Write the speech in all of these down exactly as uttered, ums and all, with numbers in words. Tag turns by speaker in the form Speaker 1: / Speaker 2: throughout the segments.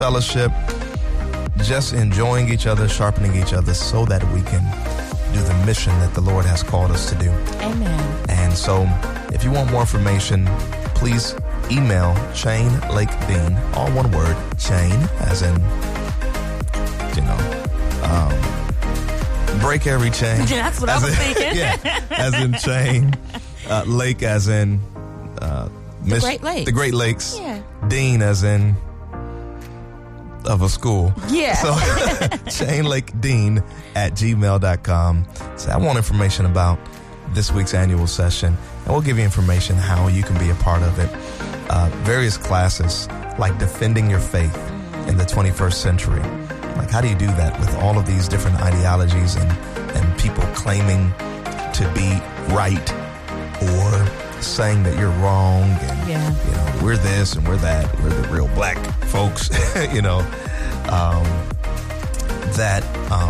Speaker 1: fellowship, just enjoying each other, sharpening each other so that we can do the mission that the Lord has called us to do.
Speaker 2: Amen.
Speaker 1: And so if you want more information, please email Chain Lake Dean, all one word, chain, as in, you know, um, break every chain.
Speaker 2: That's what I was
Speaker 1: in,
Speaker 2: thinking.
Speaker 1: Yeah, as in chain, uh, lake as in uh,
Speaker 2: the
Speaker 1: Mich-
Speaker 2: Great Lakes.
Speaker 1: The Great Lakes.
Speaker 2: Yeah.
Speaker 1: Dean as in of a school.
Speaker 2: Yeah.
Speaker 1: So Chain Lake Dean at gmail dot com. So I want information about this week's annual session, and we'll give you information how you can be a part of it. Uh, various classes like defending your faith in the twenty-first century. Like, how do you do that with all of these different ideologies and, and people claiming to be right or saying that you're wrong, and
Speaker 2: yeah.
Speaker 1: you know, we're this and we're that, we're the real black folks, you know, um, that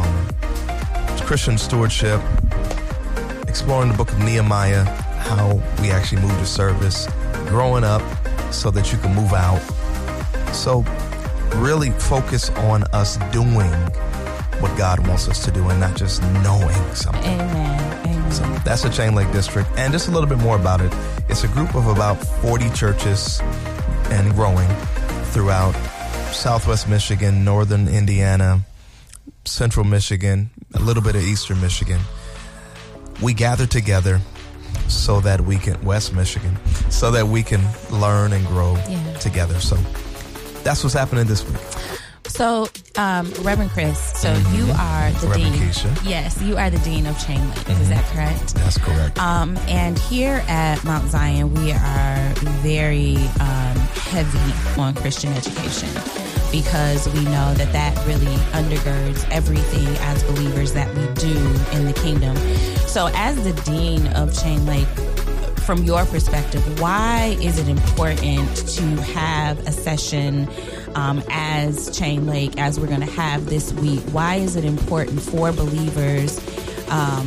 Speaker 1: um, Christian stewardship, exploring the book of Nehemiah, how we actually move to service, growing up so that you can move out. So really focus on us doing what God wants us to do and not just knowing something.
Speaker 2: Amen. Amen.
Speaker 1: So that's the Chain Lake District. And just a little bit more about it. It's a group of about forty churches and growing throughout Southwest Michigan, Northern Indiana, Central Michigan, a little bit of Eastern Michigan. We gather together so that we can, West Michigan, so that we can learn and grow
Speaker 2: yeah.
Speaker 1: together. So that's what's happening this week.
Speaker 2: So, um, Reverend Chris, so mm-hmm. you are the
Speaker 1: Reverend
Speaker 2: dean.
Speaker 1: Keisha.
Speaker 2: Yes, you are the dean of Chain Lake.
Speaker 1: Mm-hmm.
Speaker 2: Is that correct?
Speaker 1: That's correct.
Speaker 2: Um, and here at Mount Zion, we are very um, heavy on Christian education, because we know that that really undergirds everything as believers that we do in the kingdom. So as the dean of Chain Lake, from your perspective, why is it important to have a session um, as Chain Lake, as we're going to have this week? Why is it important for believers um,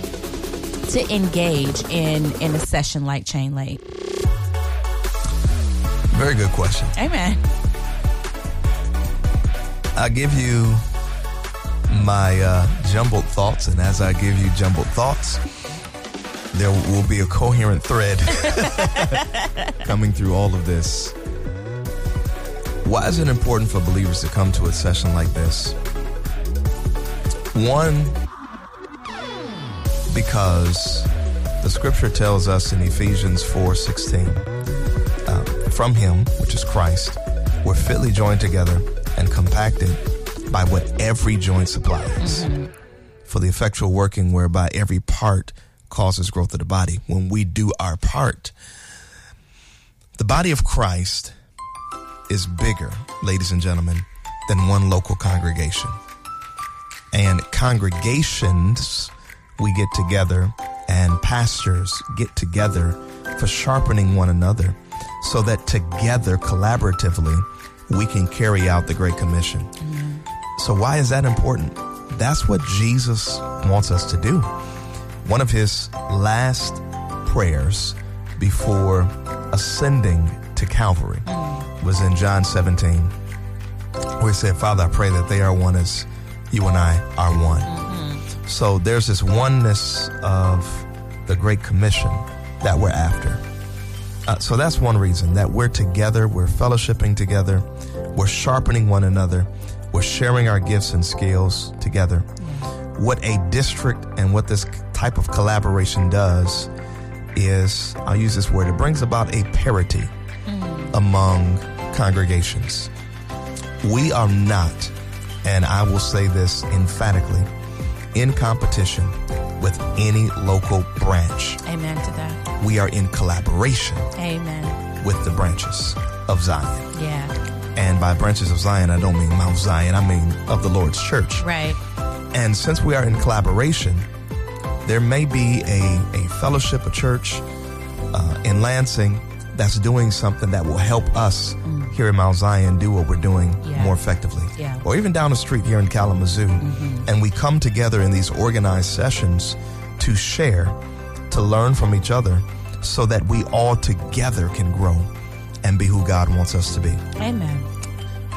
Speaker 2: to engage in, in a session like Chain Lake?
Speaker 1: Very good question.
Speaker 2: Amen.
Speaker 1: I give you my uh, jumbled thoughts, and as I give you jumbled thoughts, there will be a coherent thread coming through all of this. Why is it important for believers to come to a session like this? One, because the scripture tells us in Ephesians four sixteen, uh, from him, which is Christ, we're fitly joined together and compacted by what every joint supplies, mm-hmm. for the effectual working whereby every part causes growth of the body. When we do our part, the body of Christ is bigger, ladies and gentlemen, than one local congregation. And congregations, we get together, and pastors get together for sharpening one another so that together, collaboratively, we can carry out the Great Commission. Mm-hmm. So why is that important? That's what Jesus wants us to do. One of his last prayers before ascending to Calvary mm. was in John seventeen, where he said, Father, I pray that they are one as you and I are one. Mm-hmm. So there's this oneness of the Great Commission that we're after. Uh, so that's one reason, that we're together, we're fellowshipping together, we're sharpening one another, we're sharing our gifts and skills together. Yeah. What a district and what this type of collaboration does is, I'll use this word, it brings about a parity mm. among congregations. We are not, and I will say this emphatically, in competition with any local branch.
Speaker 2: Amen to that.
Speaker 1: We are in collaboration.
Speaker 2: Amen.
Speaker 1: With the branches of Zion.
Speaker 2: Yeah.
Speaker 1: And by branches of Zion, I don't mean Mount Zion, I mean of the Lord's church.
Speaker 2: Right.
Speaker 1: And since we are in collaboration, there may be a, a fellowship, a church uh, in Lansing that's doing something that will help us mm. here in Mount Zion do what we're doing yeah. more effectively.
Speaker 2: Yeah.
Speaker 1: Or even down the street here in Kalamazoo. Mm-hmm. And we come together in these organized sessions to share, to learn from each other, so that we all together can grow and be who God wants us to be.
Speaker 2: Amen.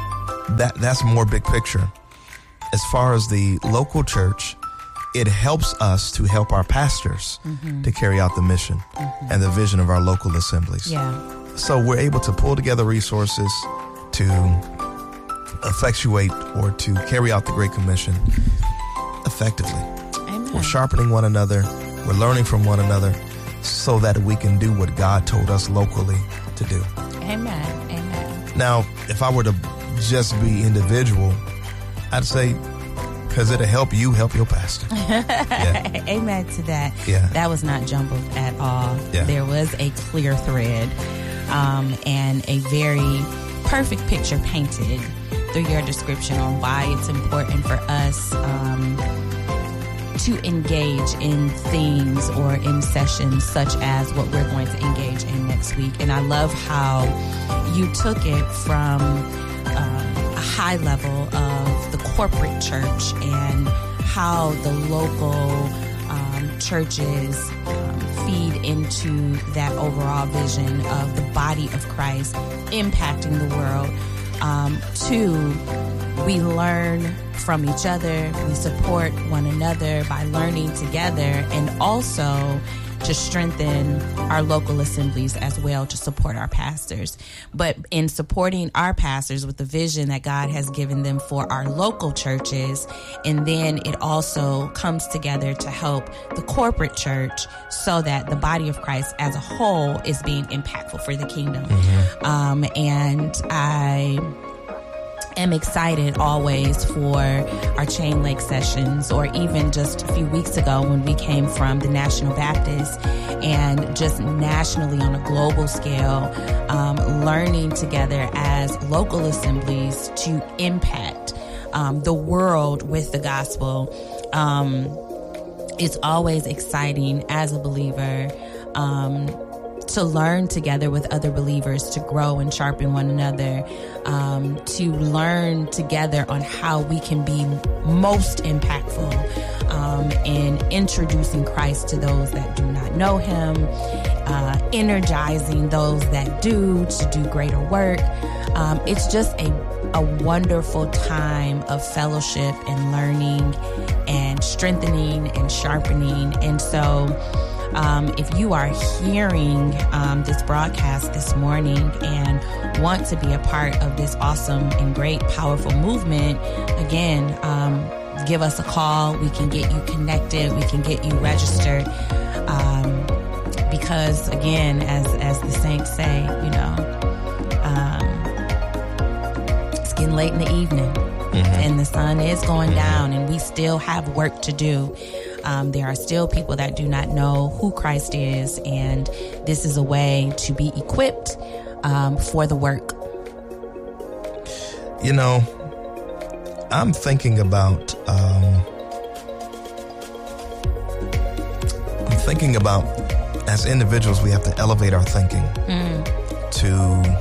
Speaker 1: that that's more big picture. As far as the local church, it helps us to help our pastors mm-hmm. to carry out the mission mm-hmm. and the vision of our local assemblies.
Speaker 2: Yeah.
Speaker 1: So we're able to pull together resources to effectuate or to carry out the Great Commission effectively.
Speaker 2: Amen.
Speaker 1: We're sharpening one another. We're learning from one another so that we can do what God told us locally to do.
Speaker 2: Amen. Amen.
Speaker 1: Now, if I were to just be individual, I'd say, because it'll help you help your pastor.
Speaker 2: Yeah. Amen to that.
Speaker 1: Yeah.
Speaker 2: That was not jumbled at all.
Speaker 1: Yeah.
Speaker 2: There was a clear thread um, and a very perfect picture painted through your description on why it's important for us um, to engage in things or in sessions such as what we're going to engage in next week. And I love how you took it from um, a high level of the corporate church and how the local um, churches um, feed into that overall vision of the body of Christ impacting the world. Um, two, we learn from each other. We support one another by learning together, and also to strengthen our local assemblies as well, to support our pastors. But in supporting our pastors with the vision that God has given them for our local churches, and then it also comes together to help the corporate church so that the body of Christ as a whole is being impactful for the kingdom. Mm-hmm. Um, and I am excited always for our Chain Lake sessions, or even just a few weeks ago when we came from the National Baptist, and just nationally on a global scale, um, learning together as local assemblies to impact um, the world with the gospel. Um, it's always exciting as a believer um, to learn together with other believers, to grow and sharpen one another, um, to learn together on how we can be most impactful um, in introducing Christ to those that do not know him, uh, energizing those that do to do greater work. Um, it's just a, a wonderful time of fellowship and learning and strengthening and sharpening. And so Um, if you are hearing um, this broadcast this morning and want to be a part of this awesome and great, powerful movement, again, um, give us a call. We can get you connected. We can get you registered. Um, because, again, as as the saints say, you know, um, it's getting late in the evening, mm-hmm. and the sun is going down, and we still have work to do. Um, there are still people that do not know who Christ is, and this is a way to be equipped um, for the work.
Speaker 1: You know, I'm thinking about um, I'm thinking about as individuals, we have to elevate our thinking mm. to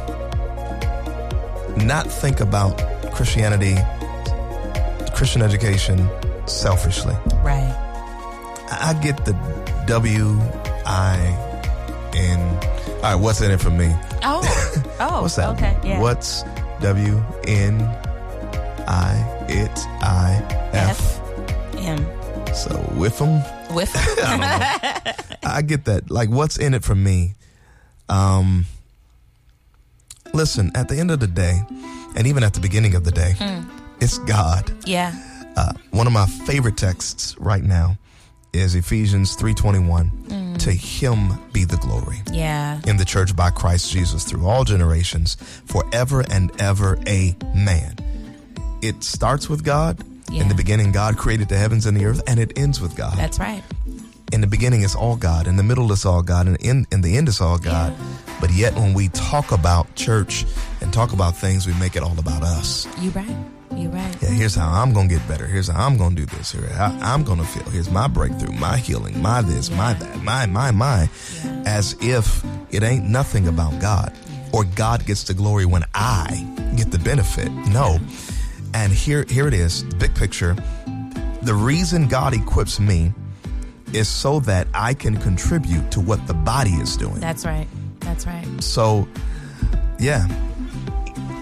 Speaker 1: not think about Christianity, Christian education selfishly.
Speaker 2: Right.
Speaker 1: I get the W I N. All right, what's in it for me?
Speaker 2: Oh, oh,
Speaker 1: what's that?
Speaker 2: Okay, yeah.
Speaker 1: What's W N I It's I F
Speaker 2: M.
Speaker 1: So with them,
Speaker 2: with them.
Speaker 1: I don't know. I get that. Like, what's in it for me? Um, listen, at the end of the day, and even at the beginning of the day, mm. it's God.
Speaker 2: Yeah.
Speaker 1: Uh, one of my favorite texts right now is Ephesians three twenty-one. Mm. To him be the glory.
Speaker 2: Yeah.
Speaker 1: In the church by Christ Jesus through all generations, forever and ever. Amen. It starts with God. Yeah. In the beginning, God created the heavens and the earth, and it ends with God.
Speaker 2: That's right.
Speaker 1: In the beginning, it's all God. In the middle, it's all God. And in, in the end, it's all God. Yeah. But yet, when we talk about church and talk about things, we make it all about us.
Speaker 2: You're right. You're right.
Speaker 1: Yeah, here's how I'm going to get better. Here's how I'm going to do this. Here, how I'm going to feel. Here's my breakthrough, my healing, my this, yeah. my that, my, my, my. Yeah. As if it ain't nothing about God, yeah. or God gets the glory when I get the benefit. No. Yeah. And here, here it is, big picture. The reason God equips me is so that I can contribute to what the body is doing.
Speaker 2: That's right. That's right.
Speaker 1: So, yeah.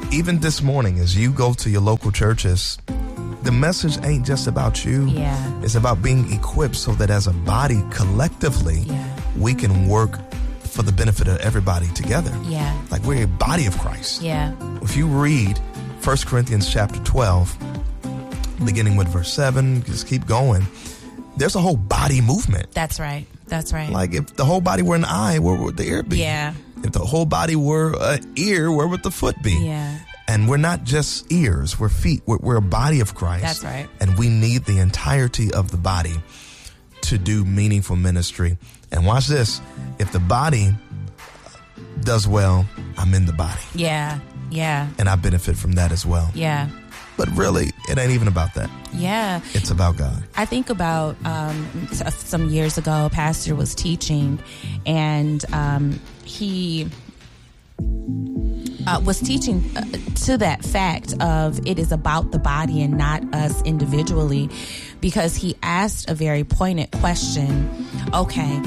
Speaker 1: even this morning, as you go to your local churches, the message ain't just about you.
Speaker 2: Yeah.
Speaker 1: It's about being equipped so that as a body, collectively,
Speaker 2: Yeah.
Speaker 1: we can work for the benefit of everybody together.
Speaker 2: Yeah.
Speaker 1: Like we're a body of Christ.
Speaker 2: Yeah.
Speaker 1: If you read First Corinthians chapter twelve, beginning with verse seven, just keep going, there's a whole body movement.
Speaker 2: That's right. That's right.
Speaker 1: Like if the whole body were an eye, where would the ear be?
Speaker 2: Yeah.
Speaker 1: If the whole body were an ear, where would the foot be?
Speaker 2: Yeah.
Speaker 1: And we're not just ears, we're feet. We're, we're a body of Christ.
Speaker 2: That's right.
Speaker 1: And we need the entirety of the body to do meaningful ministry. And watch this. If the body does well, I'm in the body.
Speaker 2: Yeah. Yeah.
Speaker 1: And I benefit from that as well.
Speaker 2: Yeah.
Speaker 1: But really, it ain't even about that.
Speaker 2: Yeah.
Speaker 1: It's about God.
Speaker 2: I think about um, some years ago, a pastor was teaching, and um, he uh, was teaching uh, to that fact of it is about the body and not us individually, because he asked a very pointed question. Okay,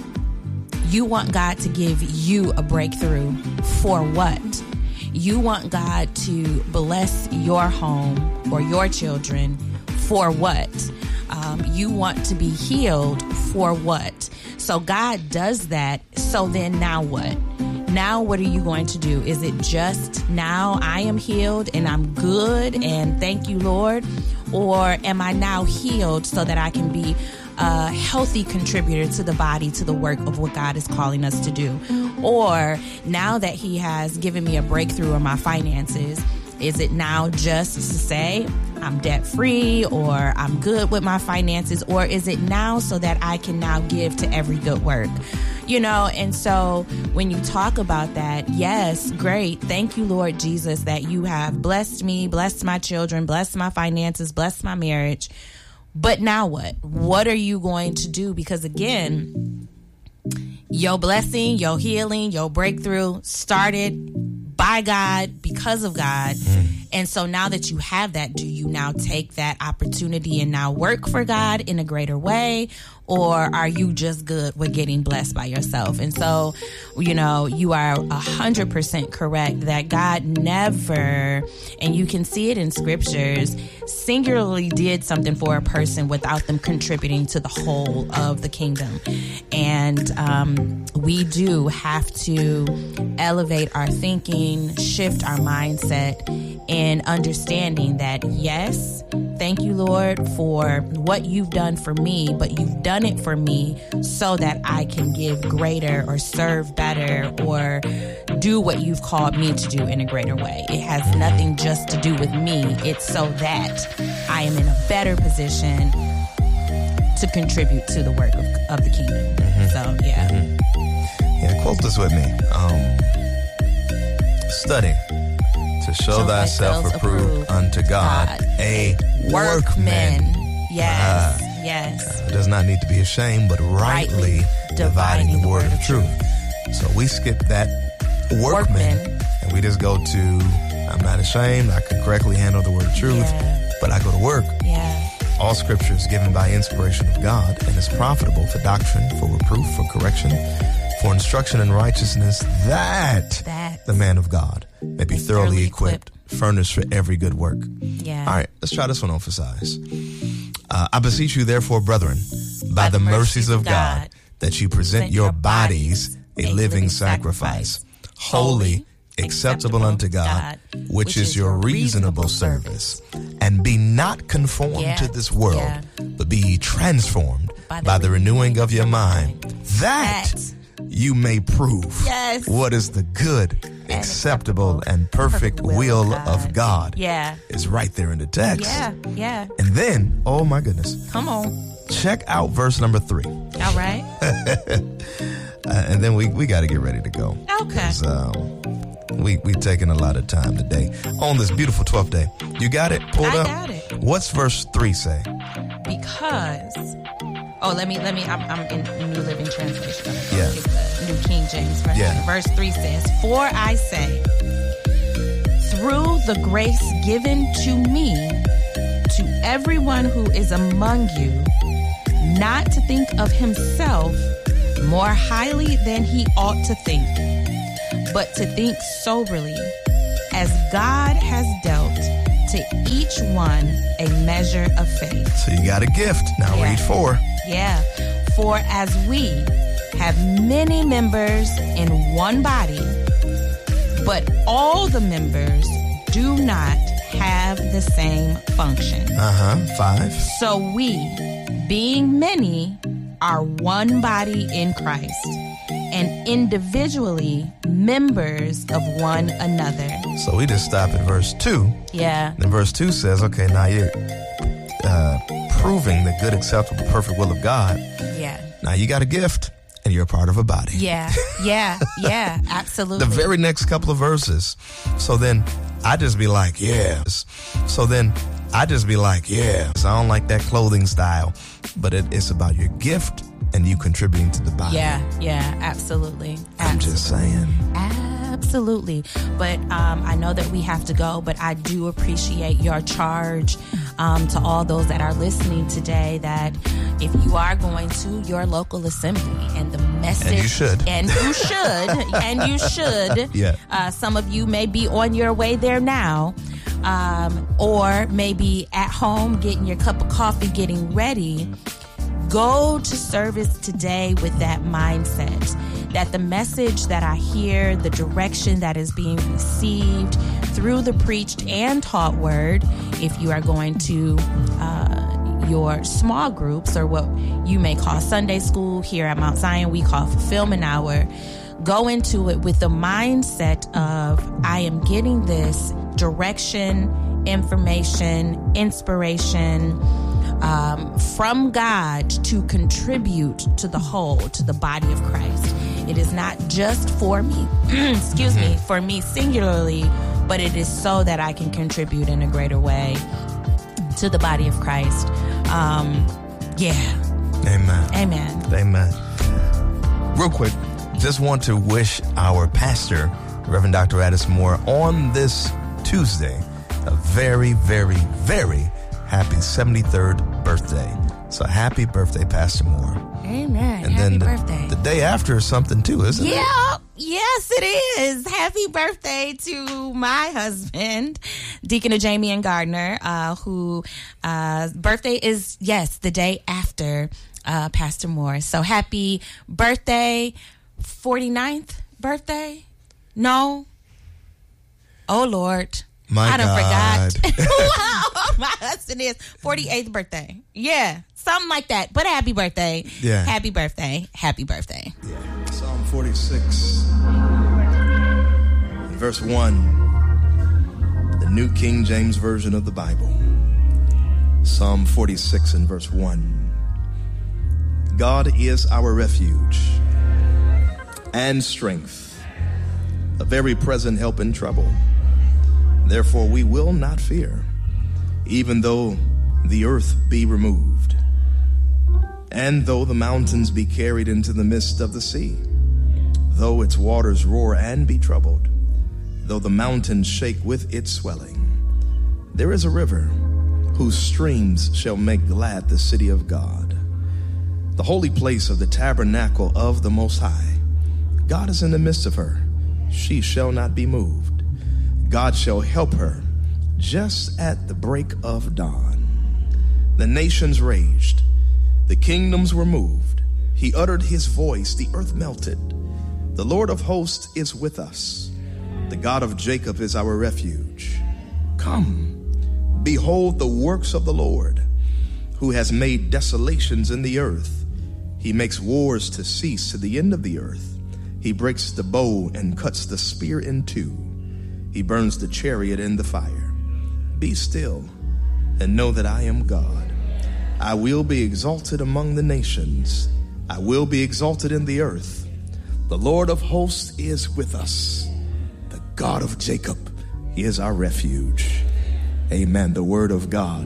Speaker 2: you want God to give you a breakthrough for what? You want God to bless your home or your children for what? Um, you want to be healed for what? So God does that. So then now what? Now what are you going to do? Is it just now I am healed and I'm good and thank you, Lord? Or am I now healed so that I can be a healthy contributor to the body, to the work of what God is calling us to do? Or now that he has given me a breakthrough in my finances, is it now just to say I'm debt free or I'm good with my finances? Or is it now so that I can now give to every good work? You know, and so when you talk about that, yes, great. Thank you, Lord Jesus, that you have blessed me, blessed my children, blessed my finances, blessed my marriage. But now what? What are you going to do? Because again, your blessing, your healing, your breakthrough started by God, because of God. Mm. And so now that you have that, do you now take that opportunity and now work for God in a greater way? Or are you just good with getting blessed by yourself? And so, you know, you are a hundred percent correct that God never, and you can see it in scriptures, singularly did something for a person without them contributing to the whole of the kingdom. And um, we do have to elevate our thinking, shift our mindset, and understanding that, yes, thank you, Lord, for what you've done for me, but you've done it for me so that I can give greater or serve better or do what you've called me to do in a greater way. It has nothing just to do with me. It's so that I am in a better position to contribute to the work of, of the kingdom. Mm-hmm. So, yeah.
Speaker 1: Mm-hmm. Yeah, quote this with me. Um, study to show, show thyself approved unto God, God, a workman.
Speaker 2: Yes,
Speaker 1: uh,
Speaker 2: yes.
Speaker 1: Uh, does not need to be ashamed, but rightly, rightly dividing, dividing the word of truth. truth. So we skip that workman, workman, and we just go to, I'm not ashamed, I can correctly handle the word of truth, yeah. but I go to work.
Speaker 2: Yeah.
Speaker 1: All scripture is given by inspiration of God and is profitable for doctrine, for reproof, for correction, for instruction in righteousness, that, that the man of God may be thoroughly, thoroughly equipped, equipped, furnished for every good work.
Speaker 2: Yeah.
Speaker 1: All right, let's try this one on for size. Uh, I beseech you, therefore, brethren, by, by the, the mercies of God, God, that you present, present your bodies a living, living sacrifice, sacrifice, holy, acceptable unto God, God, which, which is your reasonable service. And be not conformed yeah. to this world, yeah. but be ye transformed by the, by the renewing of your mind, that, that you may prove
Speaker 2: yes.
Speaker 1: what is the good, and acceptable, and perfect, perfect will, will of God. Of God.
Speaker 2: Yeah.
Speaker 1: It's right there in the text.
Speaker 2: Yeah, yeah.
Speaker 1: And then, oh my goodness.
Speaker 2: Come on.
Speaker 1: Check out verse number three.
Speaker 2: All right.
Speaker 1: uh, and then we, we got to get ready to go.
Speaker 2: Okay.
Speaker 1: Um, we, we've taken a lot of time today on this beautiful twelfth day. You got it pulled
Speaker 2: I
Speaker 1: up?
Speaker 2: I got it.
Speaker 1: What's verse three say?
Speaker 2: Because... Oh, let me, let me, I'm, I'm in New Living Translation. I'm
Speaker 1: yeah.
Speaker 2: Get the New King James Version.
Speaker 1: Yeah.
Speaker 2: Verse three says, for I say, through the grace given to me, to everyone who is among you, not to think of himself more highly than he ought to think, but to think soberly, as God has dealt to each one a measure of faith.
Speaker 1: So you got a gift. Now
Speaker 2: Yeah.
Speaker 1: read four.
Speaker 2: Yeah. For as we have many members in one body, but all the members do not have the same function.
Speaker 1: Uh-huh. Five.
Speaker 2: So we, being many, are one body in Christ, and individually members of one another.
Speaker 1: So we just stop at verse two.
Speaker 2: Yeah.
Speaker 1: Then verse two says, okay, now you're uh, proving the good, acceptable, perfect will of God.
Speaker 2: Yeah.
Speaker 1: Now you got a gift, and you're a part of a body.
Speaker 2: Yeah. Yeah. Yeah. Absolutely.
Speaker 1: The very next couple of verses. So then I just be like, yes. So then I just be like, yes. I don't like that clothing style, but it, it's about your gift and you contributing to the body.
Speaker 2: Yeah. Yeah. Absolutely.
Speaker 1: I'm just saying.
Speaker 2: Absolutely. But um, I know that we have to go, but I do appreciate your charge um, to all those that are listening today that if you are going to your local assembly and the message...
Speaker 1: And you should.
Speaker 2: And you should. and you should.
Speaker 1: Yeah.
Speaker 2: Uh, some of you may be on your way there now. Um, or maybe at home getting your cup of coffee, getting ready. Go to service today with that mindset that the message that I hear, the direction that is being received through the preached and taught word, if you are going to uh, your small groups or what you may call Sunday school, here at Mount Zion we call Fulfillment Hour, go into it with the mindset of I am getting this direction, information, inspiration, Um, from God to contribute to the whole, to the body of Christ. It is not just for me, excuse me, for me singularly, but it is so that I can contribute in a greater way to the body of Christ. Um, yeah.
Speaker 1: Amen.
Speaker 2: Amen.
Speaker 1: Amen. Real quick, just want to wish our pastor, Reverend Doctor Addis Moore, on this Tuesday, a very, very, very happy seventy-third birthday. So happy birthday, Pastor Moore.
Speaker 2: Amen.
Speaker 1: And
Speaker 2: happy
Speaker 1: then the,
Speaker 2: birthday.
Speaker 1: the day after is something too, isn't it?
Speaker 2: Yeah, yes, it is. Happy birthday to my husband, Deacon Jamie and Gardner, uh, who uh, birthday is, yes, the day after uh, Pastor Moore. So happy birthday, forty-ninth birthday? No? Oh, Lord.
Speaker 1: My
Speaker 2: I done
Speaker 1: God.
Speaker 2: forgot who my husband is. forty-eighth birthday. Yeah, something like that. But happy birthday.
Speaker 1: Yeah.
Speaker 2: Happy birthday. Happy birthday.
Speaker 1: Yeah. Psalm forty-six, verse one, the New King James Version of the Bible. Psalm forty-six and verse one. God is our refuge and strength, a very present help in trouble. Therefore we will not fear, even though the earth be removed, and though the mountains be carried into the midst of the sea, though its waters roar and be troubled, though the mountains shake with its swelling. There is a river whose streams shall make glad the city of God, the holy place of the tabernacle of the Most High. God is in the midst of her. She shall not be moved. God shall help her just at the break of dawn. The nations raged. The kingdoms were moved. He uttered his voice. The earth melted. The Lord of hosts is with us. The God of Jacob is our refuge. Come, behold the works of the Lord, who has made desolations in the earth. He makes wars to cease to the end of the earth. He breaks the bow and cuts the spear in two. He burns the chariot in the fire. Be still and know that I am God. I will be exalted among the nations. I will be exalted in the earth. The Lord of hosts is with us. The God of Jacob is our refuge. Amen. The word of God.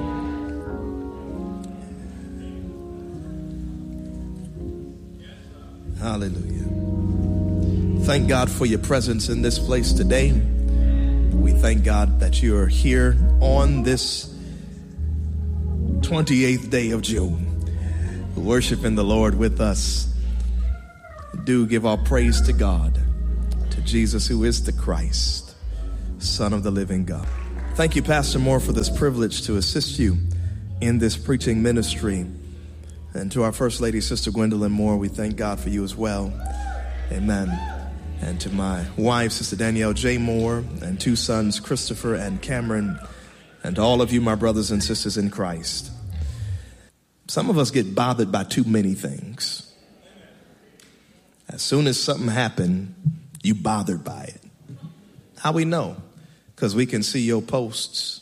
Speaker 1: Hallelujah. Thank God for your presence in this place today. We thank God that you are here on this twenty-eighth day of June, worshiping the Lord with us. Do give our praise to God, to Jesus who is the Christ. Son of the living God. Thank you, Pastor Moore, for this privilege to assist you in this preaching ministry. And to our First Lady, Sister Gwendolyn Moore, we thank God for you as well. Amen. And to my wife, Sister Danielle J. Moore, and two sons, Christopher and Cameron, and to all of you, my brothers and sisters in Christ. Some of us get bothered by too many things. As soon as something happened, you bothered by it. How we know? Because we can see your posts.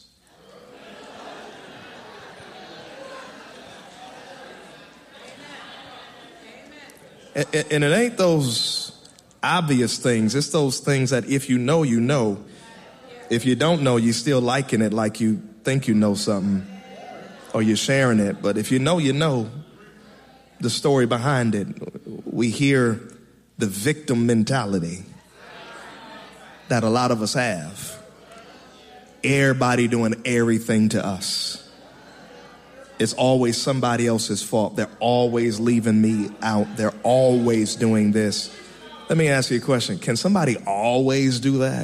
Speaker 1: And, and it ain't those obvious things. It's those things that if you know, you know. If you don't know, you're still liking it like you think you know something, or you're sharing it. But if you know, you know the story behind it. We hear the victim mentality that a lot of us have. Everybody doing everything to us. It's always somebody else's fault. They're always leaving me out. They're always doing this. Let me ask you a question. Can somebody always do that?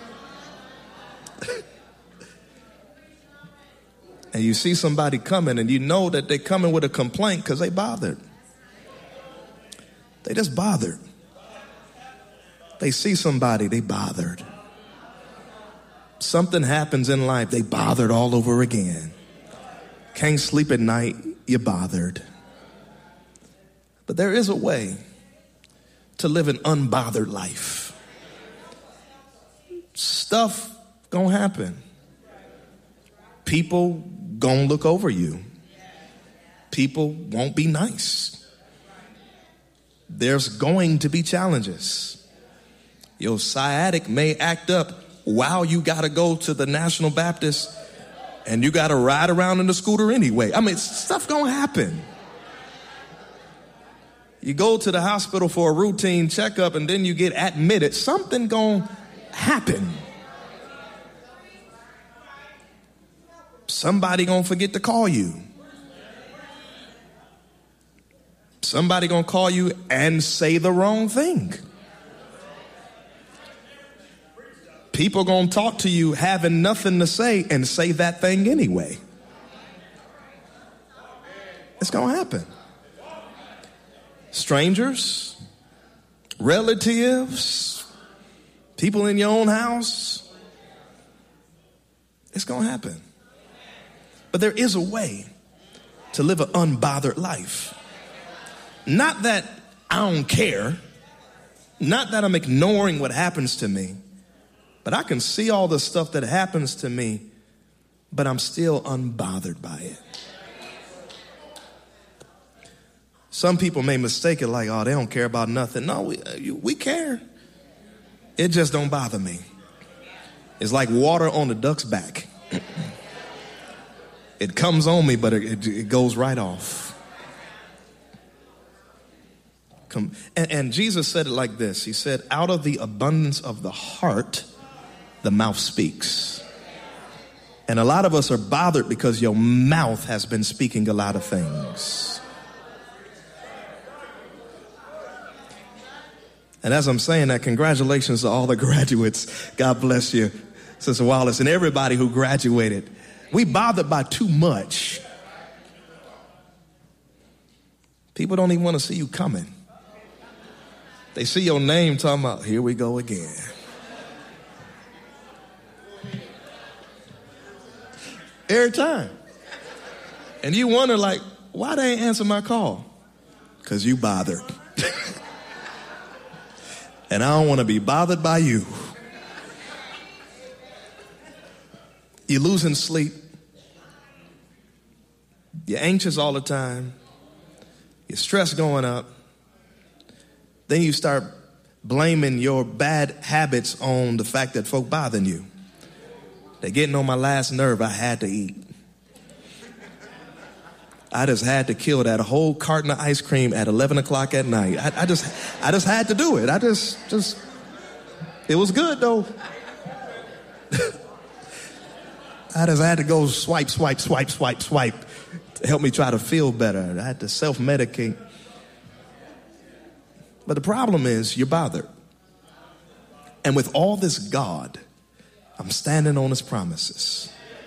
Speaker 1: And you see somebody coming and you know that they're coming with a complaint because they bothered. They just bothered. They see somebody, they bothered. Something happens in life, they bothered all over again. Can't sleep at night, you're bothered. But there is a way to live an unbothered life. Stuff gonna happen. People gonna look over you. People won't be nice. There's going to be challenges. Your sciatic may act up while you gotta go to the National Baptist and you got to ride around in the scooter anyway. I mean, stuff gonna happen. You go to the hospital for a routine checkup and then you get admitted. Something gonna happen. Somebody gonna forget to call you. Somebody gonna call you and say the wrong thing. People gonna talk to you having nothing to say and say that thing anyway. It's gonna happen. Strangers, relatives, people in your own house. It's gonna happen. But there is a way to live an unbothered life. Not that I don't care. Not that I'm ignoring what happens to me. But I can see all the stuff that happens to me, but I'm still unbothered by it. Some people may mistake it like, oh, they don't care about nothing. No, we, we care. It just don't bother me. It's like water on the duck's back. It comes on me, but it, it goes right off. Come, and, and Jesus said it like this. He said, out of the abundance of the heart, the mouth speaks. And a lot of us are bothered because your mouth has been speaking a lot of things. And as I'm saying that, congratulations to all the graduates. God bless you, Sister Wallace, and everybody who graduated. We bothered by too much. People don't even want to see you coming. They see your name talking about, here we go again. Every time. And you wonder, like, why they ain't answer my call? Because you bothered. And I don't want to be bothered by you. You're losing sleep. You're anxious all the time. Your stress going up. Then you start blaming your bad habits on the fact that folk bothering you. They're getting on my last nerve. I had to eat. I just had to kill that whole carton of ice cream at eleven o'clock at night. I, I just, I just had to do it. I just, just, it was good though. I just had to go swipe, swipe, swipe, swipe, swipe to help me try to feel better. I had to self-medicate. But the problem is you're bothered. And with all this God I'm standing on his promises.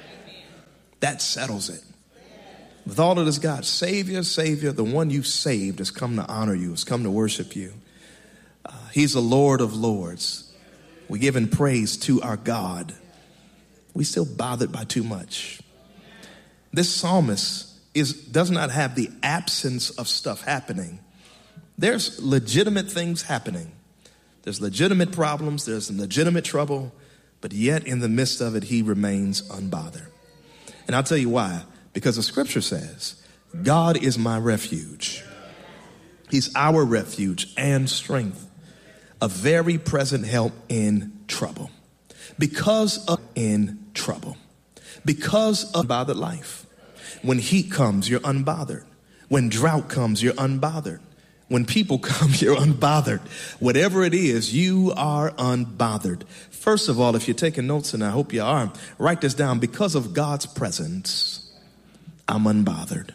Speaker 1: That settles it. With all of this, God, Savior, Savior, the one you saved has come to honor you, has come to worship you. Uh, he's the Lord of Lords. We give him praise to our God. We still bothered by too much. This psalmist is does not have the absence of stuff happening. There's legitimate things happening. There's legitimate problems. There's legitimate trouble. But yet in the midst of it, he remains unbothered. And I'll tell you why. Because the scripture says, God is my refuge. He's our refuge and strength, a very present help in trouble. Because of in trouble. Because of unbothered life. When heat comes, you're unbothered. When drought comes, you're unbothered. When people come, you're unbothered. Whatever it is, you are unbothered. First of all, if you're taking notes, and I hope you are, write this down. Because of God's presence, I'm unbothered.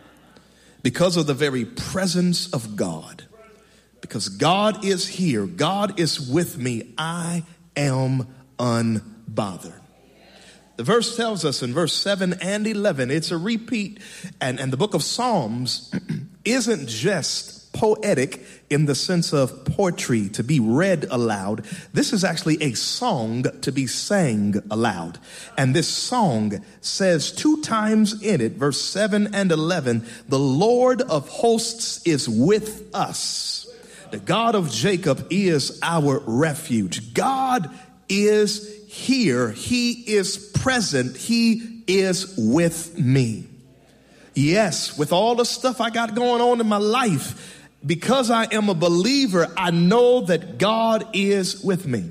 Speaker 1: Because of the very presence of God. Because God is here. God is with me. I am unbothered. The verse tells us in verse seven and eleven, it's a repeat. And, and the book of Psalms isn't just poetic in the sense of poetry to be read aloud. This is actually a song to be sang aloud. And this song says two times in it, verse seven and eleven, the Lord of hosts is with us. The God of Jacob is our refuge. God is here. He is present. He is with me. Yes, with all the stuff I got going on in my life, because I am a believer, I know that God is with me.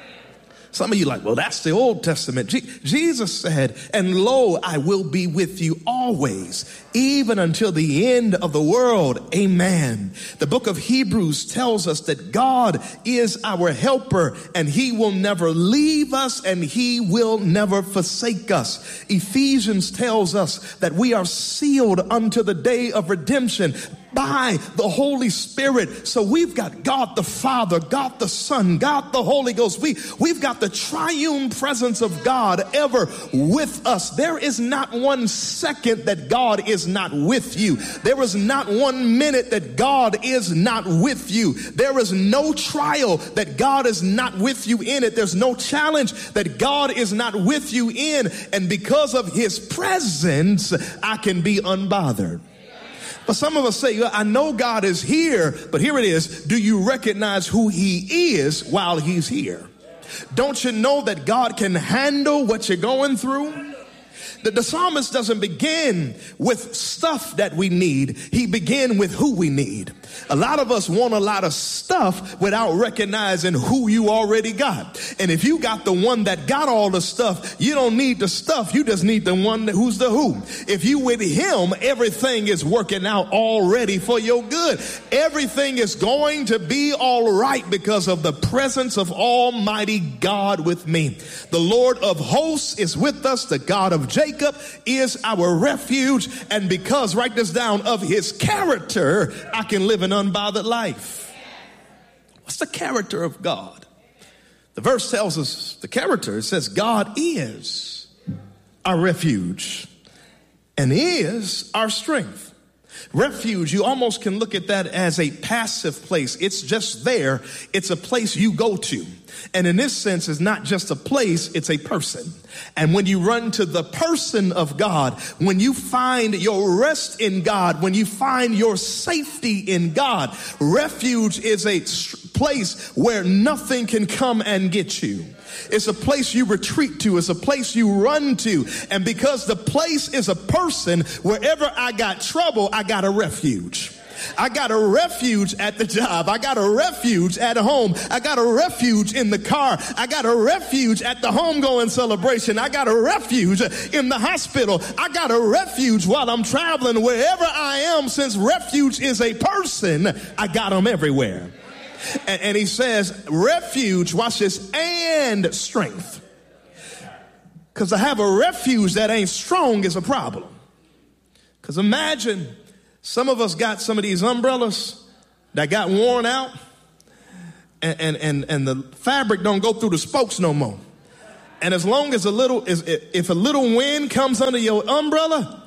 Speaker 1: Some of you are like, well, that's the Old Testament. Je- Jesus said, and lo, I will be with you always, even until the end of the world. Amen. The book of Hebrews tells us that God is our helper and he will never leave us and he will never forsake us. Ephesians tells us that we are sealed unto the day of redemption by the Holy Spirit. So we've got God the Father, God the Son, God the Holy Ghost. We, we've got the triune presence of God ever with us. There is not one second that God is not with you. There is not one minute that God is not with you. There is no trial that God is not with you in it. There's no challenge that God is not with you in. And because of his presence, I can be unbothered. But some of us say, I know God is here, but here it is. Do you recognize who he is while he's here? Don't you know that God can handle what you're going through? The, the psalmist doesn't begin with stuff that we need. He began with who we need. A lot of us want a lot of stuff without recognizing who you already got. And if you got the one that got all the stuff, you don't need the stuff. You just need the one that, who's the who. If you with him, everything is working out already for your good. Everything is going to be all right because of the presence of Almighty God with me. The Lord of hosts is with us. The God of Jacob is our refuge. And because, write this down, of his character, I can live an unbothered life. What's the character of God? The verse tells us the character. It says God is our refuge and is our strength. Refuge, you almost can look at that as a passive place. It's just there. It's a place you go to. And in this sense, it's not just a place, it's a person. And when you run to the person of God, when you find your rest in God, when you find your safety in God, refuge is a place where nothing can come and get you. It's a place you retreat to. It's a place you run to. And because the place is a person, wherever I got trouble, I got a refuge. I got a refuge at the job. I got a refuge at home. I got a refuge in the car. I got a refuge at the homegoing celebration. I got a refuge in the hospital. I got a refuge while I'm traveling wherever I am. Since refuge is a person, I got them everywhere. And, and he says refuge, watch this, and strength. Because to have a refuge that ain't strong is a problem. Because imagine some of us got some of these umbrellas that got worn out and, and, and, and the fabric don't go through the spokes no more. And as long as a little, if a little wind comes under your umbrella,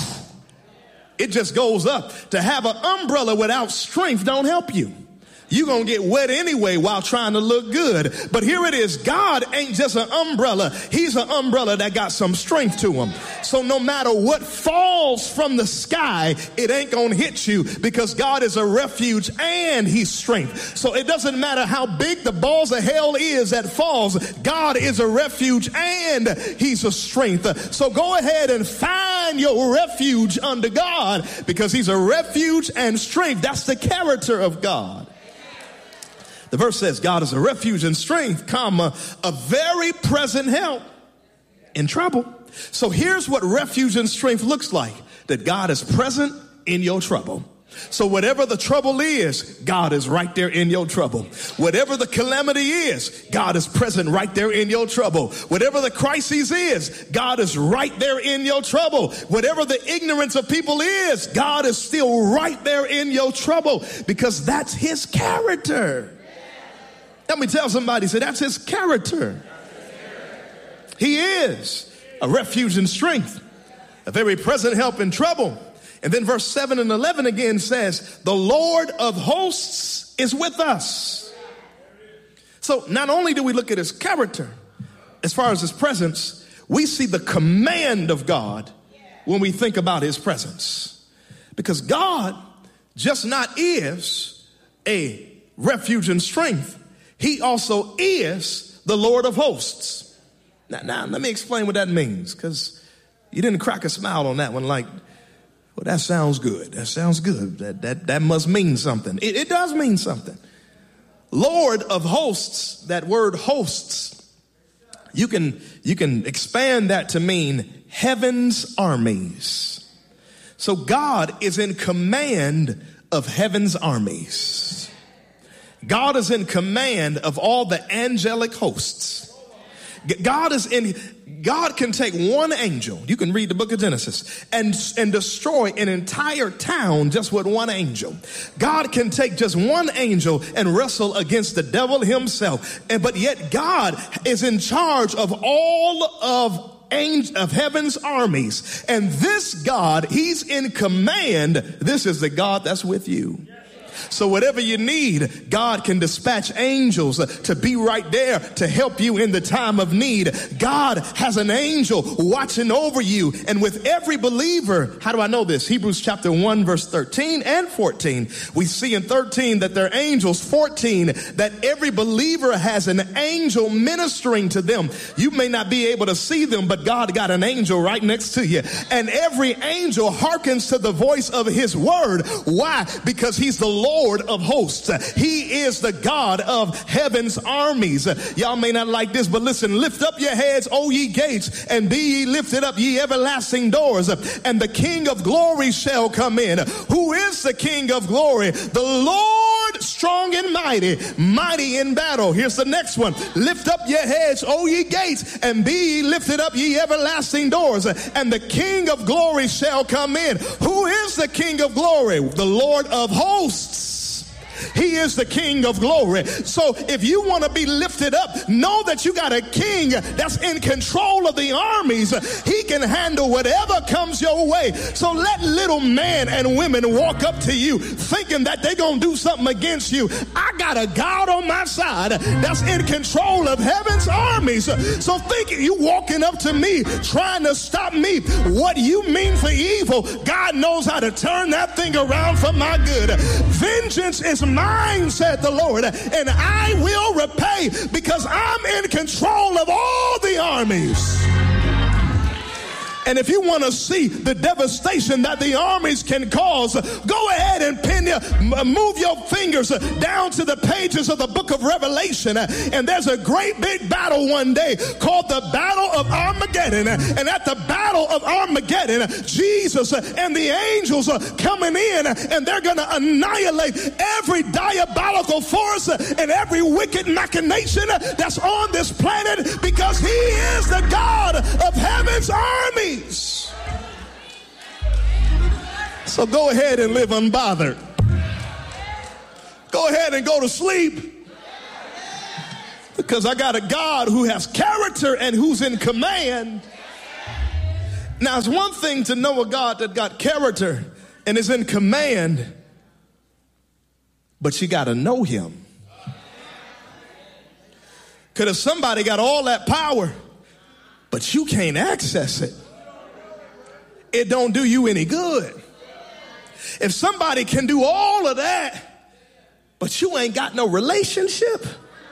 Speaker 1: it just goes up. To have an umbrella without strength don't help you. You're going to get wet anyway while trying to look good. But here it is. God ain't just an umbrella. He's an umbrella that got some strength to him. So no matter what falls from the sky, it ain't going to hit you because God is a refuge and he's strength. So it doesn't matter how big the balls of hell is that falls. God is a refuge and he's a strength. So go ahead and find your refuge under God because he's a refuge and strength. That's the character of God. The verse says God is a refuge and strength, comma, a very present help in trouble. So here's what refuge and strength looks like, that God is present in your trouble. So whatever the trouble is, God is right there in your trouble. Whatever the calamity is, God is present right there in your trouble. Whatever the crisis is, God is right there in your trouble. Whatever the ignorance of people is, God is still right there in your trouble because that's his character. Let me tell somebody, say that's his character. He is a refuge and strength, a very present help in trouble. And then verse seven and eleven again says, the Lord of hosts is with us. So not only do we look at his character, as far as his presence, we see the command of God when we think about his presence. Because God just not is a refuge and strength. He also is the Lord of hosts. Now, now let me explain what that means, because you didn't crack a smile on that one like, well, that sounds good. That sounds good. That that that must mean something. It, it does mean something. Lord of hosts, that word hosts, you can you can expand that to mean heaven's armies. So God is in command of heaven's armies. God is in command of all the angelic hosts. God is in, God can take one angel, you can read the book of Genesis, and, and destroy an entire town just with one angel. God can take just one angel and wrestle against the devil himself. And, but yet God is in charge of all of of heaven's armies. And this God, he's in command. This is the God that's with you. So whatever you need, God can dispatch angels to be right there to help you in the time of need. God has an angel watching over you. And with every believer, how do I know this? Hebrews chapter one, verse thirteen and fourteen. We see in thirteen that they're angels. fourteen, that every believer has an angel ministering to them. You may not be able to see them, but God got an angel right next to you. And every angel hearkens to the voice of his word. Why? Because he's the Lord Lord of hosts. He is the God of heaven's armies. Y'all may not like this, but listen, lift up your heads, O ye gates, and be ye lifted up, ye everlasting doors, and the King of glory shall come in. Who is the King of glory? The Lord strong and mighty, mighty in battle. Here's the next one. Lift up your heads, O ye gates, and be ye lifted up, ye everlasting doors, and the King of glory shall come in. Who is the King of glory? The Lord of hosts. He is the King of glory. So if you want to be lifted up, know that you got a king that's in control of the armies. He can handle whatever comes your way. So let little men and women walk up to you thinking that they're going to do something against you. I got a God on my side that's in control of heaven's armies. So think you walking up to me trying to stop me. What you mean for evil, God knows how to turn that thing around for my good. Vengeance is mine, said the Lord, and I will repay because I'm in control of all the armies. And if you want to see the devastation that the armies can cause, go ahead and pin your, move your fingers down to the pages of the book of Revelation. And there's a great big battle one day called the Battle of Armageddon. And at the Battle of Armageddon, Jesus and the angels are coming in, and they're going to annihilate every diabolical force and every wicked machination that's on this planet, because he is the God of heaven's army. So go ahead and live unbothered. Go ahead and go to sleep. Because I got a God who has character and who's in command. Now, it's one thing to know a God that got character and is in command, but you got to know him. Because if somebody got all that power, but you can't access it, it don't do you any good. If somebody can do all of that, but you ain't got no relationship,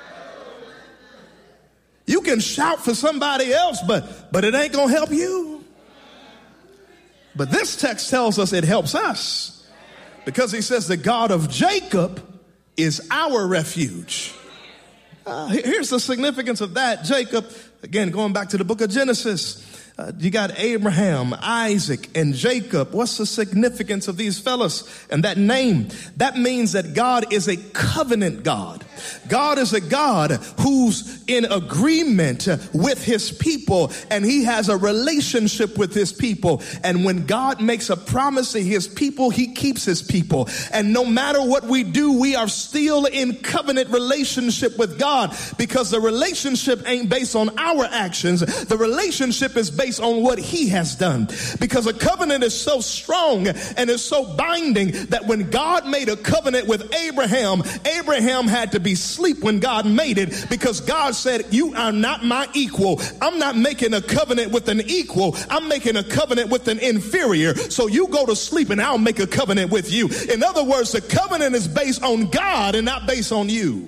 Speaker 1: you can shout for somebody else, but, but it ain't going to help you. But this text tells us it helps us because he says the God of Jacob is our refuge. Uh, here's the significance of that. Jacob, again, going back to the book of Genesis, uh, you got Abraham, Isaac, and Jacob. What's the significance of these fellas and that name? That means that God is a covenant God. God is a God who's in agreement with his people, and he has a relationship with his people. And when God makes a promise to his people, he keeps his people. And no matter what we do, we are still in covenant relationship with God, because the relationship ain't based on our actions. The relationship is based on what he has done, because a covenant is so strong and is so binding that when God made a covenant with Abraham, Abraham had to be asleep when God made it, because God said, you are not my equal. I'm not making a covenant with an equal. I'm making a covenant with an inferior. So you go to sleep and I'll make a covenant with you. In other words, the covenant is based on God and not based on you.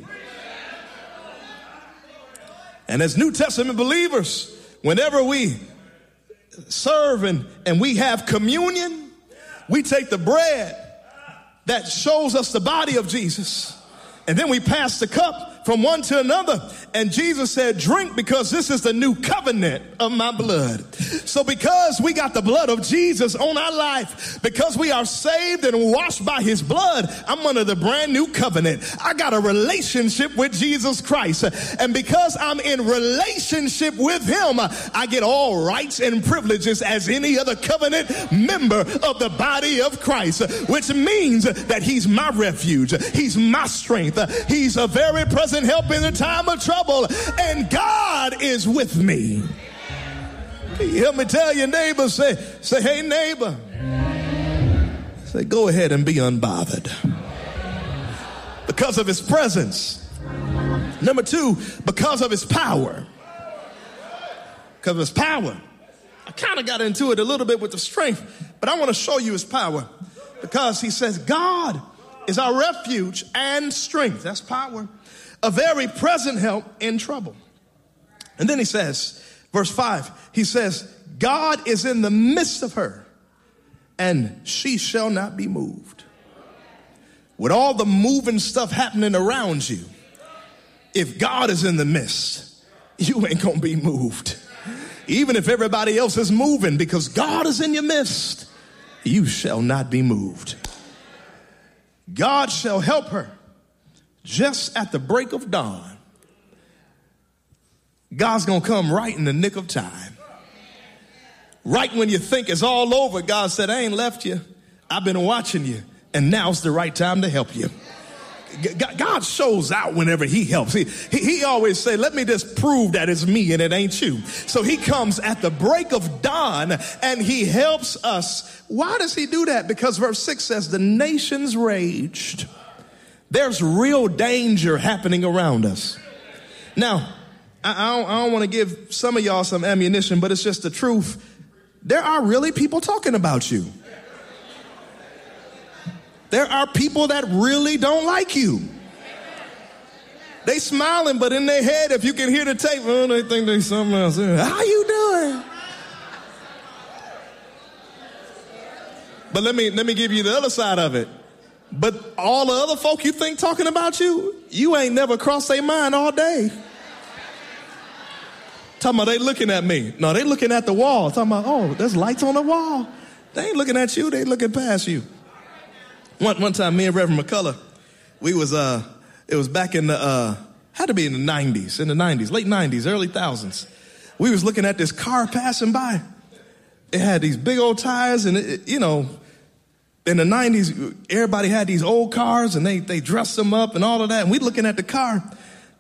Speaker 1: And as New Testament believers, whenever we serve and, and we have communion, we take the bread that shows us the body of Jesus, and then we pass the cup from one to another. And Jesus said, drink, because this is the new covenant of my blood. So because we got the blood of Jesus on our life, because we are saved and washed by his blood, I'm under the brand new covenant. I got a relationship with Jesus Christ. And because I'm in relationship with him, I get all rights and privileges as any other covenant member of the body of Christ, which means that he's my refuge. He's my strength. He's a very present help in the time of trouble. And God is with me. Can you help me tell your neighbor, say, say, hey neighbor, say, go ahead and be unbothered because of his presence. Number two, because of his power. Because of his power. I kind of got into it a little bit with the strength, but I want to show you his power, because he says God is our refuge and strength. That's power. A very present help in trouble. And then he says, verse five, he says, God is in the midst of her, and she shall not be moved. With all the moving stuff happening around you, if God is in the midst, you ain't gonna be moved. Even if everybody else is moving, because God is in your midst, you shall not be moved. God shall help her just at the break of dawn. God's going to come right in the nick of time. Right when you think it's all over, God said, I ain't left you. I've been watching you, and now's the right time to help you. God shows out whenever he helps. He, he, he always say, let me just prove that it's me and it ain't you. So he comes at the break of dawn and he helps us. Why does he do that? Because verse six says the nations raged. There's real danger happening around us. Now, I, I don't, I don't want to give some of y'all some ammunition, but it's just the truth. There are really people talking about you. There are people that really don't like you. They smiling, but in their head, if you can hear the tape, oh, they think they something else. How you doing? But let me let me give you the other side of it. But all the other folk you think talking about you, you ain't never crossed their mind all day. Talking about they looking at me. No, they looking at the wall. Talking about, oh, there's lights on the wall. They ain't looking at you. They looking past you. One one time, me and Reverend McCullough, we was uh, it was back in the uh, had to be in the nineties, in the nineties, late nineties, early thousands. We was looking at this car passing by. It had these big old tires, and it, it, you know, in the nineties, everybody had these old cars, and they they dressed them up and all of that. And we looking at the car,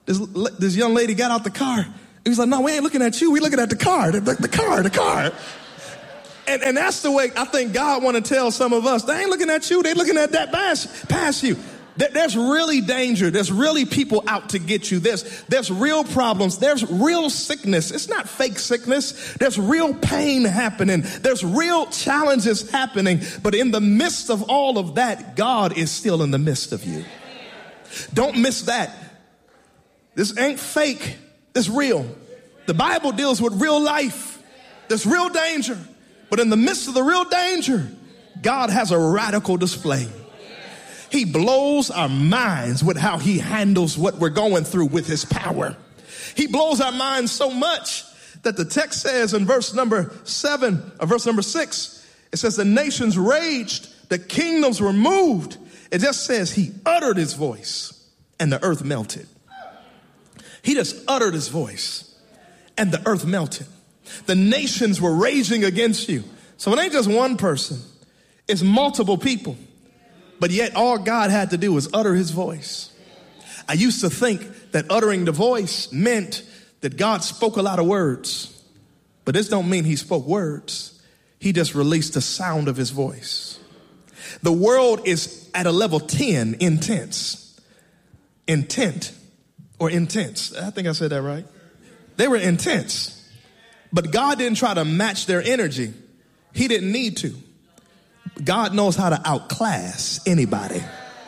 Speaker 1: This, this young lady got out the car. He was like, no, we ain't looking at you. We looking at the car, the, the, the car, the car. And, and that's the way I think God want to tell some of us. They ain't looking at you. They looking at that past, past you. There's really danger. There's really people out to get you. There's, there's real problems. There's real sickness. It's not fake sickness. There's real pain happening. There's real challenges happening. But in the midst of all of that, God is still in the midst of you. Don't miss that. This ain't fake. It's real. The Bible deals with real life. There's real danger. But in the midst of the real danger, God has a radical display. He blows our minds with how he handles what we're going through with his power. He blows our minds so much that the text says in verse number seven, or verse number six, it says the nations raged, the kingdoms were moved. It just says he uttered his voice and the earth melted. He just uttered his voice and the earth melted. The nations were raging against you. So it ain't just one person. It's multiple people. But yet all God had to do was utter his voice. I used to think that uttering the voice meant that God spoke a lot of words. But this don't mean he spoke words. He just released the sound of his voice. The world is at a level ten, intense. Intent or intense. I think I said that right. They were intense. But God didn't try to match their energy. He didn't need to. God knows how to outclass anybody.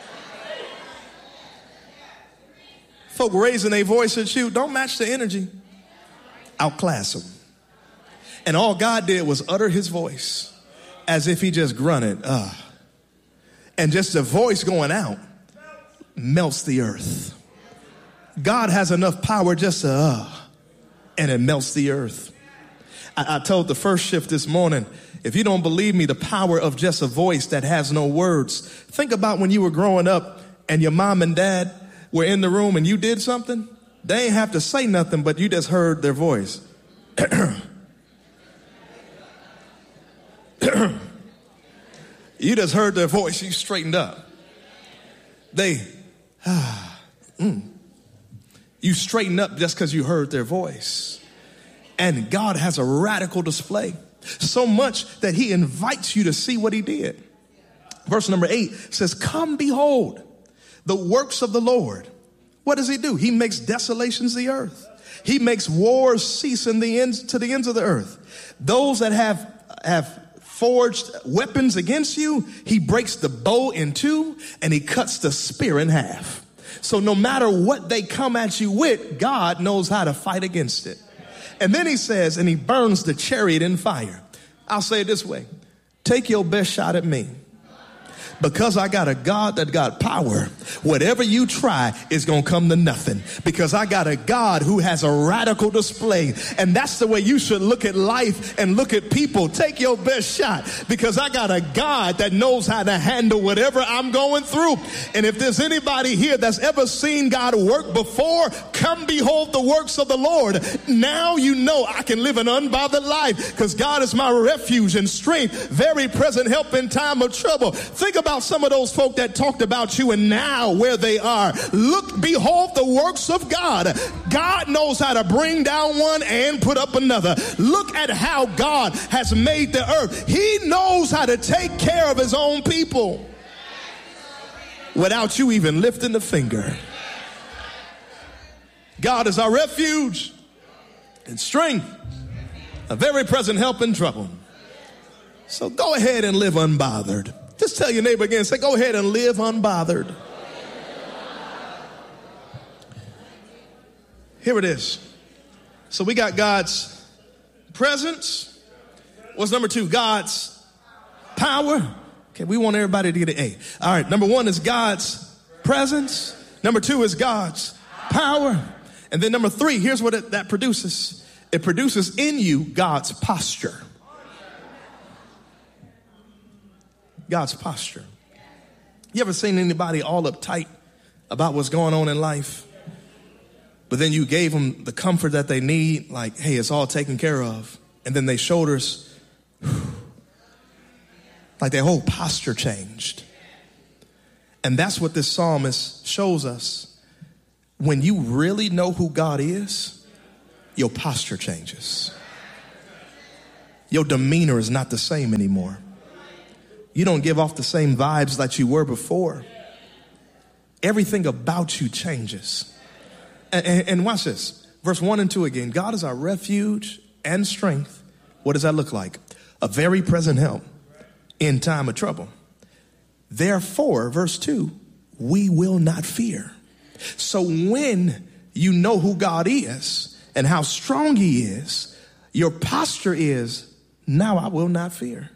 Speaker 1: Folk raising their voice at you, don't match the energy. Outclass them. And all God did was utter his voice as if he just grunted. Uh, and just the voice going out melts the earth. God has enough power just to, uh, and it melts the earth. I, I told the first shift this morning, if you don't believe me, the power of just a voice that has no words. Think about when you were growing up and your mom and dad were in the room and you did something. They ain't have to say nothing, but you just heard their voice. You just heard their voice. You straightened up. They, ah, mm. You straightened up just because you heard their voice. And God has a radical display. So much that he invites you to see what he did. Verse number eight says, come behold the works of the Lord. What does he do? He makes desolations the earth. He makes wars cease in the ends to the ends of the earth. Those that have, have forged weapons against you, he breaks the bow in two and he cuts the spear in half. So no matter what they come at you with, God knows how to fight against it. And then he says, and he burns the chariot in fire. I'll say it this way. Take your best shot at me. Because I got a God that got power, whatever you try is going to come to nothing. Because I got a God who has a radical display. And that's the way you should look at life and look at people. Take your best shot. Because I got a God that knows how to handle whatever I'm going through. And if there's anybody here that's ever seen God work before, come behold the works of the Lord. Now you know I can live an unbothered life. Because God is my refuge and strength, very present help in time of trouble. Think about About some of those folk that talked about you and now where they are. Look, behold the works of God. God knows how to bring down one and put up another. Look at how God has made the earth. He knows how to take care of his own people without you even lifting the finger. God is our refuge and strength, a very present help in trouble. So go ahead and live unbothered. Just tell your neighbor again, say, go ahead and live unbothered. Here it is. So we got God's presence. What's number two? God's power. Okay, we want everybody to get an A. All right, number one is God's presence. Number two is God's power. And then number three, here's what it, that produces. It produces in you God's posture. God's posture. You ever seen anybody all uptight about what's going on in life, but then you gave them the comfort that they need, like, hey, it's all taken care of, and then their shoulders, like their whole posture changed. And that's what this psalmist shows us. when you really know who God is, your posture changes. Your demeanor is not the same anymore. You don't give off the same vibes that you were before. Everything about you changes. And, and, and watch this. Verse one and two again. God is our refuge and strength. What does that look like? A very present help in time of trouble. Therefore, verse two, we will not fear. So when you know who God is and how strong he is, your posture is, now I will not fear.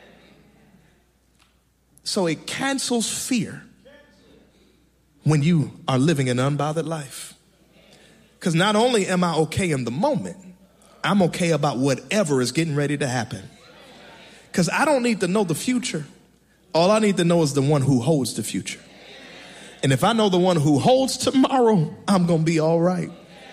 Speaker 1: So it cancels fear when you are living an unbothered life. Because not only am I okay in the moment, I'm okay about whatever is getting ready to happen. Because I don't need to know the future. All I need to know is the one who holds the future. And if I know the one who holds tomorrow, I'm going to be all right.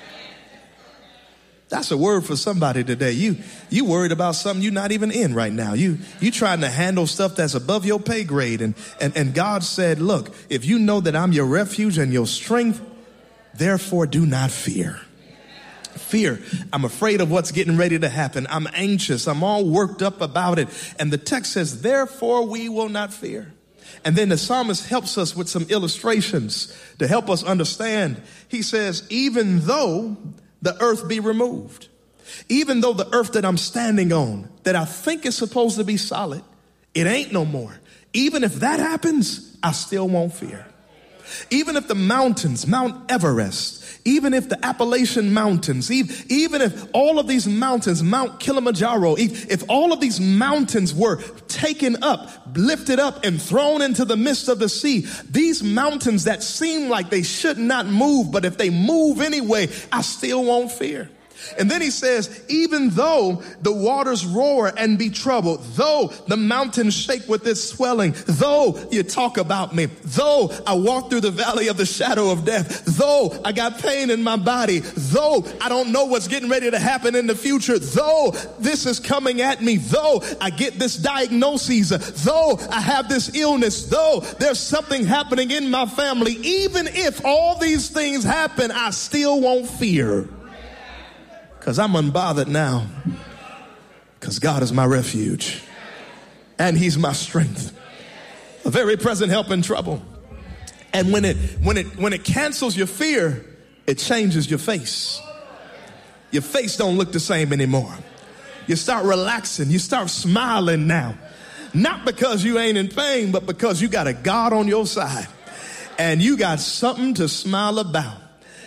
Speaker 1: That's a word for somebody today. You you worried about something you're not even in right now. You you trying to handle stuff that's above your pay grade. And, and, and God said, look, if you know that I'm your refuge and your strength, therefore do not fear. Fear. I'm afraid of what's getting ready to happen. I'm anxious. I'm all worked up about it. And the text says, therefore we will not fear. And then the psalmist helps us with some illustrations to help us understand. He says, even though the earth be removed, even though the earth that I'm standing on, that I think is supposed to be solid, it ain't no more. Even if that happens, I still won't fear. Even if the mountains, Mount Everest, even if the Appalachian Mountains, even if all of these mountains, Mount Kilimanjaro, if all of these mountains were taken up, lifted up and thrown into the midst of the sea, these mountains that seem like they should not move, but if they move anyway, I still won't fear. And then he says, even though the waters roar and be troubled, though the mountains shake with its swelling, though you talk about me, though I walk through the valley of the shadow of death, though I got pain in my body, though I don't know what's getting ready to happen in the future, though this is coming at me, though I get this diagnosis, though I have this illness, though there's something happening in my family, even if all these things happen, I still won't fear. Because I'm unbothered now. Because God is my refuge. And he's my strength. A very present help in trouble. And when it when it when it cancels your fear, it changes your face. Your face don't look the same anymore. You start relaxing. You start smiling now. Not because you ain't in pain, but because you got a God on your side. And you got something to smile about.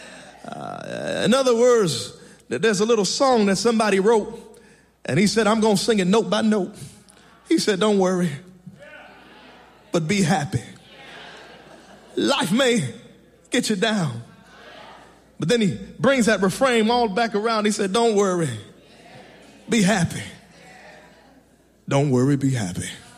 Speaker 1: Uh, in other words, there's a little song that somebody wrote, and he said, I'm going to sing it note by note. He said, don't worry, but be happy. Life may get you down. But then he brings that refrain all back around. He said, don't worry, be happy. Don't worry, be happy.